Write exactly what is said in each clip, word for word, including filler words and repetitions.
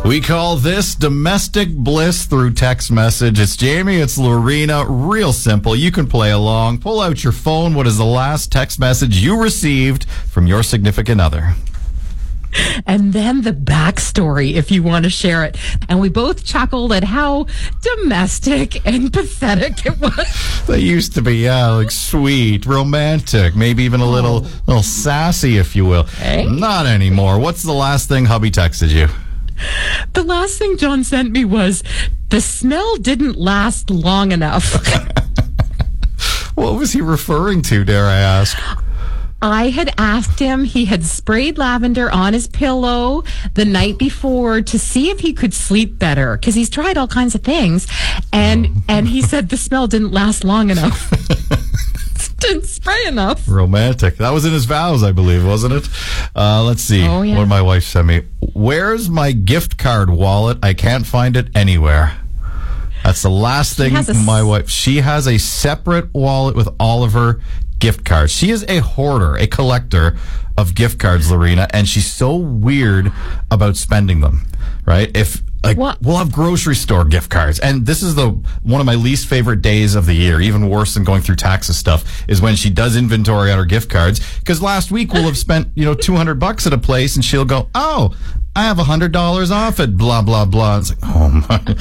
We call this domestic bliss through text message. It's Jamie, it's Lorena. Real simple. You can play along. Pull out your phone. What is the last text message you received from your significant other? And then the backstory, if you want to share it. And we both chuckled at how domestic and pathetic it was. They used to be, yeah, like sweet, romantic, maybe even a little, Oh. little sassy, if you will. Hey. Not anymore. What's the last thing hubby texted you? The last thing John sent me was, the smell didn't last long enough. What was he referring to, dare I ask? I had asked him, he had sprayed lavender on his pillow the night before to see if he could sleep better, because he's tried all kinds of things. And and he said the smell didn't last long enough. Didn't spray enough. Romantic. That was in his vows, I believe, wasn't it? Uh, let's see. Oh, yeah. What did my wife send me? Where's my gift card wallet? I can't find it anywhere. That's the last thing has a my s- wife... She has a separate wallet with all of her gift cards. She is a hoarder, a collector of gift cards, Lorena, and she's so weird about spending them, right? If... Like, What? we'll have grocery store gift cards. And this is the one of my least favorite days of the year, even worse than going through taxes stuff, is when she does inventory on her gift cards. Because last week we'll have spent, you know, two hundred bucks at a place and she'll go, oh, I have one hundred dollars off at blah, blah, blah. It's like, oh my...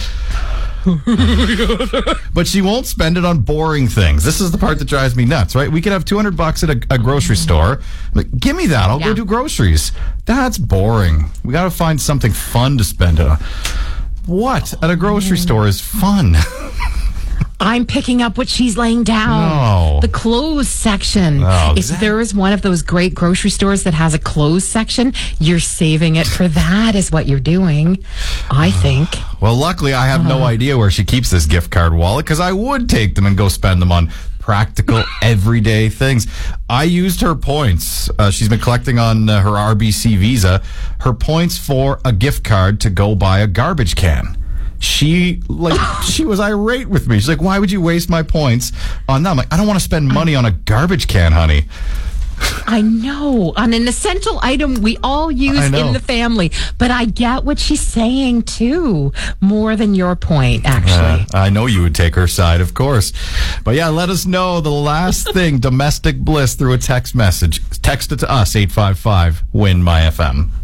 But she won't spend it on boring things. This is the part that drives me nuts, right? We could have two hundred bucks at a, a grocery store. Like, give me that. I'll Yeah. go do groceries. That's boring. We got to find something fun to spend it on. What at a grocery store is fun? I'm picking up what she's laying down. No. The clothes section. Oh, if exact- there is one of those great grocery stores that has a clothes section, you're saving it for that is what you're doing, I think. Well, luckily, I have no idea where she keeps this gift card wallet because I would take them and go spend them on practical, everyday things. I used her points. Uh, she's been collecting on uh, her R B C Visa, her points for a gift card to go buy a garbage can. She like she was irate with me. She's like, "Why would you waste my points on that?" I'm like, "I don't want to spend money on a garbage can, honey." I know. On an essential item we all use I know. in the family. But I get what she's saying, too. More than your point, actually. Uh, I know you would take her side, of course. But yeah, let us know the last thing, domestic bliss, through a text message. Text it to us, eight five five, W I N, M Y F M.